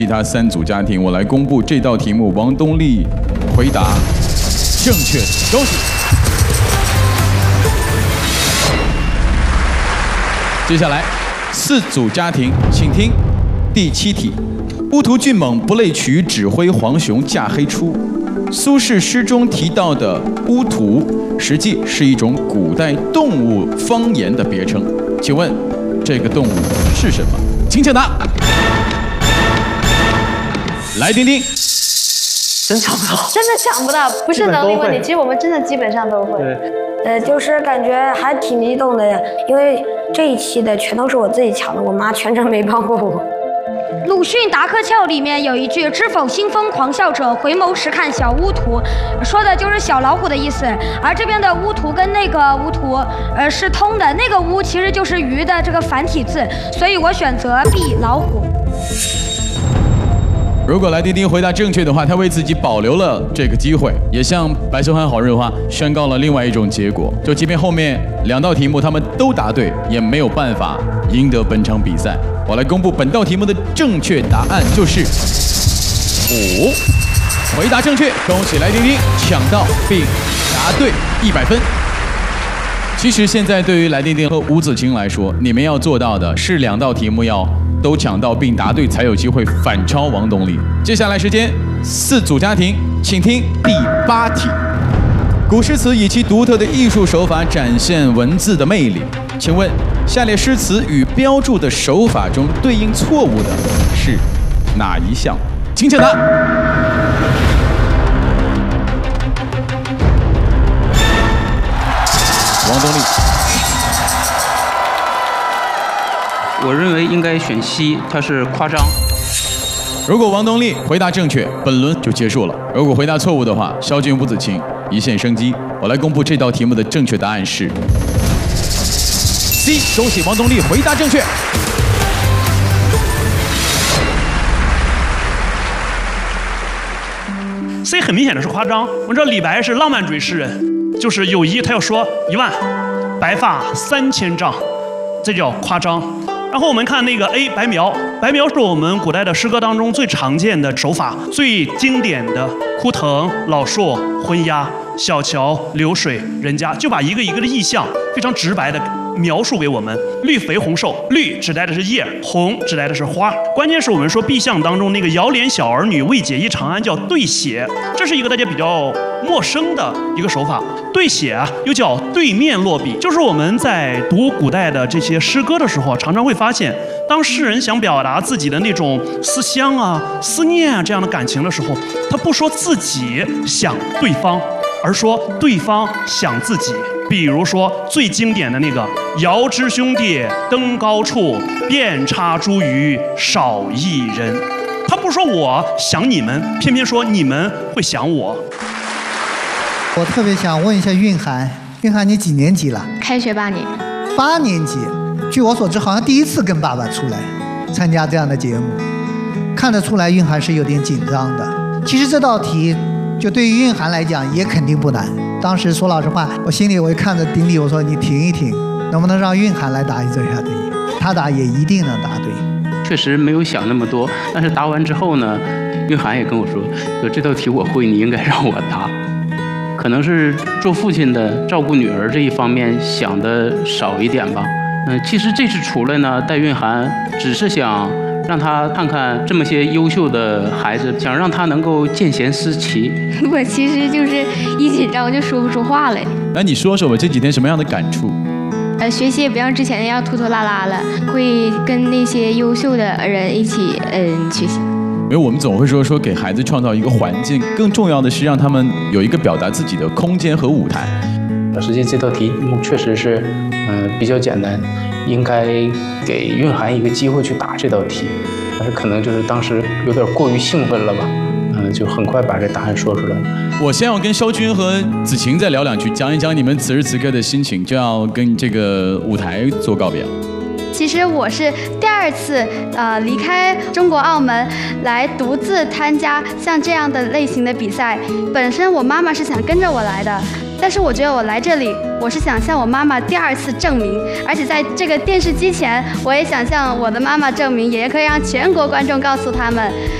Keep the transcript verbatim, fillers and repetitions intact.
其他三组家庭，我来公布这道题目。王东丽回答正确，恭喜！接下来四组家庭，请听第七题：乌图俊猛不类渠指挥黄熊架黑出。苏轼诗中提到的乌图，实际是一种古代动物方言的别称。请问这个动物是什么？请抢答。来，丁丁。 真抢不到， 真的抢不到，不是能力问题，其实我们真的基本上都会。 对， 呃，就是感觉还挺激动的呀，因为这一期的全都是我自己抢的，我妈全程没帮过我。 鲁迅《达科窍》里面有一句“知否兴风狂笑者，回眸时看小乌图”，说的就是小老虎的意思。而这边的乌图跟那个乌图，呃，是通的。那个乌其实就是鱼的这个繁体字，所以我选择 B 老虎。 如果来丁丁回答正确的话，他为自己保留了这个机会，也向白秀涵好日花宣告了另外一种结果。就即便后面两道题目他们都答对，也没有办法赢得本场比赛。我来公布本道题目的正确答案就是五。回答正确，恭喜来丁丁抢到并答对一百分。其实现在对于来丁丁和吴子晴来说，你们要做到的是两道题目要都抢到并答对，才有机会反超王东丽。接下来时间，四组家庭，请听第八题。古诗词以其独特的艺术手法展现文字的魅力，请问下列诗词与标注的手法中对应错误的是哪一项？请抢答。王东丽。 我认为应该选 C， 它是夸张。 如果王东丽回答正确，本轮就结束了；如果回答错误的话，肖俊、吴子晴一线生机。我来公布这道题目的正确答案是 C， 恭喜王东丽回答正确。 C 很明显的是夸张。我们知道李白是浪漫主义诗人，就是有一他要说一万，白发三千丈，这叫夸张。然后我们看那个 A 白描，白描是我们古代的诗歌当中最常见的手法，最经典的枯藤、老树、昏鸦、小桥流水、人家，就把一个一个的意象非常直白的描述给我们。绿肥红瘦，绿指代的是叶，红指代的是花。关键是我们说壁象当中那个遥怜小儿女，为解忆长安叫对写，这是一个大家比较陌生的一个手法。对写啊，又叫对面落笔，就是我们在读古代的这些诗歌的时候，常常会发现，当诗人想表达自己的那种思乡啊、思念啊这样的感情的时候，他不说自己想对方，而说对方想自己。比如说最经典的那个“遥知兄弟登高处，遍插茱萸少一人”，他不说我想你们，偏偏说你们会想我。 我特别想问一下韵涵，韵涵你几年级了？ 开学八年。 八年级，据我所知，好像第一次跟爸爸出来参加这样的节目，看得出来韵涵是有点紧张的。其实这道题，就对于韵涵来讲也肯定不难。当时说老实话，我心里我看着丁力，我说你停一停，能不能让韵涵来答一这下题？他答也一定能答对。 确实没有想那么多，但是答完之后呢，韵涵也跟我说，说这道题我会，你应该让我答。可能是做父亲的照顾女儿这一方面想的少一点吧。嗯、呃，其实这次出来呢，带韵涵只是想让他看看这么些优秀的孩子，想让他能够见贤思齐。 我其实就是一紧张我就说不出话来。 那你说说吧，这几天什么样的感触？ 呃，学习也不像之前那样拖拖拉拉了，会跟那些优秀的人一起嗯学习。 因为我们总会说说给孩子创造一个环境，更重要的是让他们有一个表达自己的空间和舞台。 实际这道题目确实是嗯、呃、比较简单，应该给韵涵一个机会去答这道题，但是可能就是当时有点过于兴奋了吧，嗯、呃，就很快把这答案说出来了。 我先要跟肖军和子晴再聊两句，讲一讲你们此时此刻的心情，就要跟这个舞台做告别了。 其实我是第二次呃离开中国澳门来独自参加像这样的类型的比赛。本身我妈妈是想跟着我来的， 但是我觉得我来这里，我是想向我妈妈第二次证明，而且在这个电视机前，我也想向我的妈妈证明，也可以让全国观众告诉他们，